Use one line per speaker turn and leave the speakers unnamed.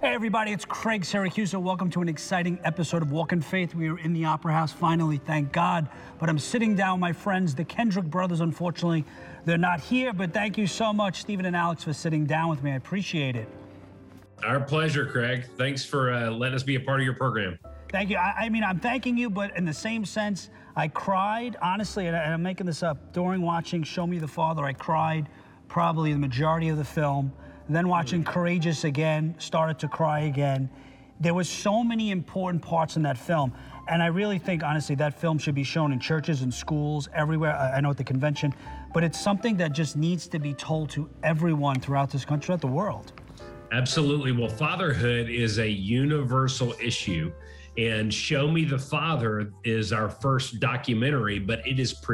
Hey everybody, it's Craig Syracuse. Welcome to an exciting episode of Walk in Faith. We are in the Opera House finally, thank God. But I'm sitting down with my friends, the Kendrick brothers. Unfortunately, they're not here, but thank you so much, Stephen and Alex, for sitting down with me. I appreciate it.
Our pleasure, Craig. Thanks for letting us be a part of your program.
Thank you. I mean, I'm thanking you, but in the same sense, I cried, honestly, and I'm making this up, during watching Show Me the Father, I cried probably the majority of the film. Then watching Courageous again, started to cry again. There was so many important parts in that film. And I really think, honestly, that film should be shown in churches and schools, everywhere. I know at the convention, but it's something that just needs to be told to everyone throughout this country, throughout the world.
Absolutely. Well, fatherhood is a universal issue. And Show Me the Father is our first documentary, but it is